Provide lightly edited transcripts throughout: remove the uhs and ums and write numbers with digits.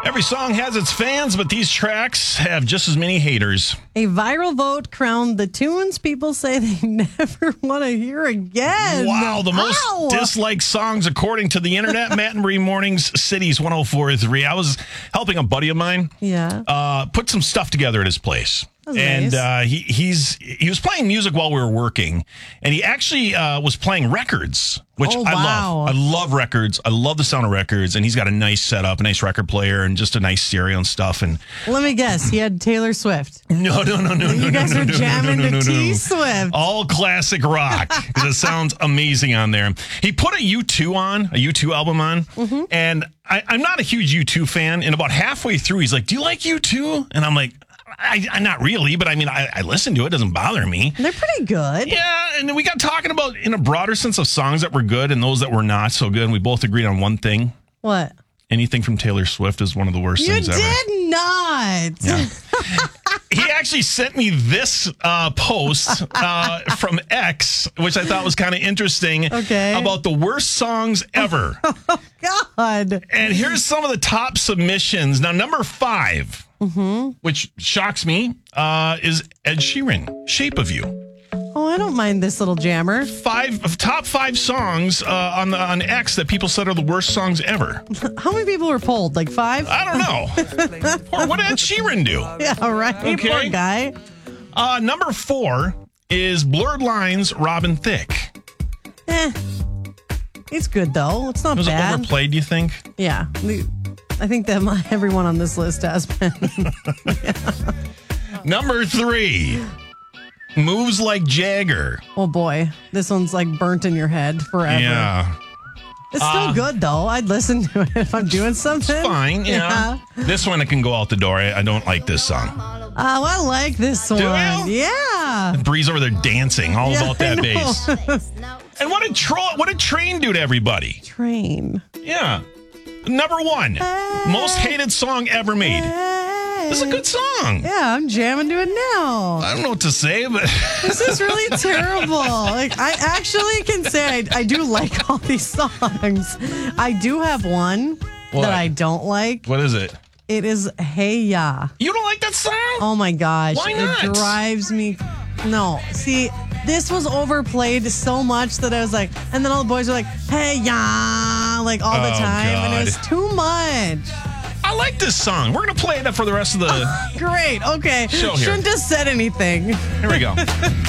Every song has its fans, but these tracks have just as many haters. A viral vote crowned the tunes people say they never want to hear again. Wow, the most disliked songs according to the internet. Matt and Marie Mornings, Cities 104.3. I was helping a buddy of mine put some stuff together at his place. And nice. He was playing music while we were working, and he actually was playing records, which I love. I love records. I love the sound of records, and he's got a nice setup, a nice record player, and just a nice stereo and stuff. And let me guess, he had Taylor Swift. No. You guys are jamming to T Swift. All classic rock. It sounds amazing on there. He put a U2 album on, and I'm not a huge U2 fan. And about halfway through, he's like, "Do you like U2?" And I'm like, I'm not really, but I mean, I listen to it. It doesn't bother me. They're pretty good. Yeah, and then we got talking about, in a broader sense, of songs that were good and those that were not so good. And we both agreed on one thing. What? Anything from Taylor Swift is one of the worst things ever. You did not. Yeah. He actually sent me this post from X, which I thought was kind of interesting, about the worst songs ever. Oh, God. And here's some of the top submissions. Now, number 5, which shocks me, is Ed Sheeran, Shape of You. Oh, I don't mind this little jammer. Top 5 songs on X that people said are the worst songs ever. How many people were polled? Like 5? I don't know. Or what did Ed Sheeran do? Yeah, right. Okay. Poor guy. Number 4 is Blurred Lines, Robin Thicke. It's good, though. It's not Was bad. it overplayed, do you think? Yeah. I think that everyone on this list has been. Number 3, Moves Like Jagger. Oh, boy. This one's like burnt in your head forever. Yeah. It's still good, though. I'd listen to it if I'm doing something. It's fine, yeah. This one, it can go out the door. I don't like this song. Oh, I like this one. Do you? Yeah. Bree's over there dancing all about that bass. And what did Train do to everybody? Train. Yeah. Number 1, most hated song ever made. This is a good song. Yeah, I'm jamming to it now. I don't know what to say, but this is really terrible. Like, I actually can say I do like all these songs. I do have one that I don't like. What is it? It is Hey Ya. You don't like that song? Oh my gosh. Why not? It drives me. No. See, this was overplayed so much that I was like, and then all the boys were like, Hey Ya, like all the time. God. And it was too much. I like this song. We're going to play it for the rest of the Great. Okay. show here. Shouldn't have said anything. Here we go.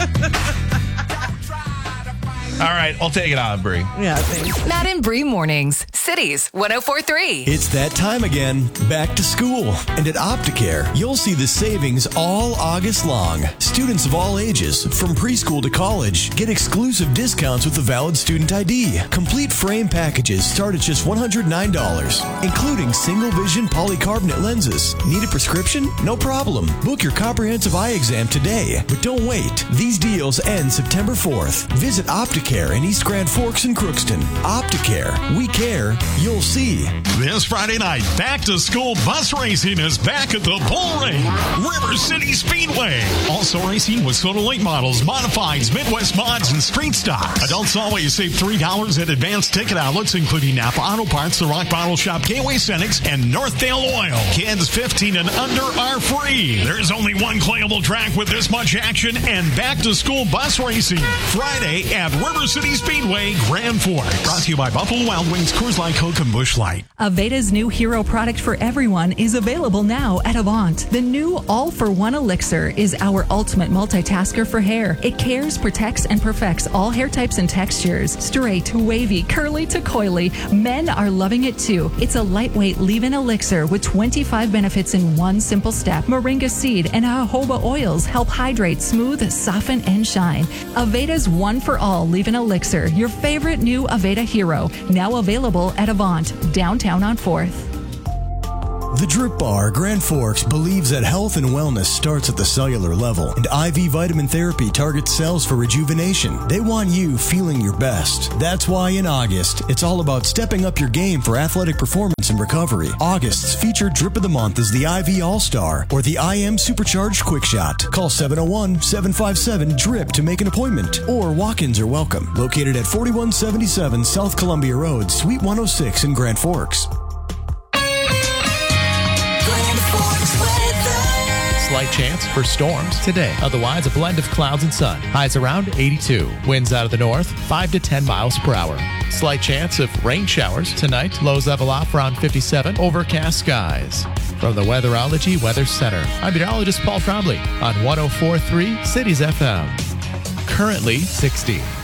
All right, I'll take it out, Bree. Yeah, thanks. Matt and Bree Mornings, Cities 104.3. It's that time again, back to school. And at Opticare, you'll see the savings all August long. Students of all ages, from preschool to college, get exclusive discounts with a valid student ID. Complete frame packages start at just $109, including single vision polycarbonate lenses. Need a prescription? No problem. Book your comprehensive eye exam today. But don't wait. These deals end September 4th. Visit Opticare in East Grand Forks and Crookston. Opticare. We care. You'll see. This Friday night, back to school bus racing is back at the Bull Ring, River City Speedway. Also racing with Soda Late models, modifieds, Midwest mods, and street stocks. Adults always save $3 at advanced ticket outlets, including Napa Auto Parts, the Rock Bottle Shop, Gateway Cenex, and Northdale Oil. Kids 15 and under are free. There's only one playable track with this much action and back to school bus racing. Friday at River City Speedway, Grand Forks. Brought to you by Buffalo Wild Wings, Coors Light, Coke, and Busch Light. Aveda's new hero product for everyone is available now at Avant. The new All-for-One Elixir is our ultimate multitasker for hair. It cares, protects, and perfects all hair types and textures. Straight, wavy, curly to coily. Men are loving it too. It's a lightweight leave-in elixir with 25 benefits in one simple step. Moringa seed and jojoba oils help hydrate, smooth, soften, and shine. Aveda's One for All leave-in elixir, your favorite new Aveda hero. Now available at Avant, downtown on 4th. The Drip Bar Grand Forks believes that health and wellness starts at the cellular level, and IV vitamin therapy targets cells for rejuvenation. They want you feeling your best. That's why in August, it's all about stepping up your game for athletic performance and recovery. August's featured Drip of the Month is the IV All-Star or the IM Supercharged Quick Shot. Call 701-757-DRIP to make an appointment, or walk-ins are welcome. Located at 4177 South Columbia Road, Suite 106 in Grand Forks. Slight chance for storms today. Otherwise, a blend of clouds and sun. Highs around 82. Winds out of the north, 5 to 10 miles per hour. Slight chance of rain showers tonight. Lows level off around 57. Overcast skies. From the Weatherology Weather Center, I'm meteorologist Paul Trombley on 104.3 Cities FM. Currently 60.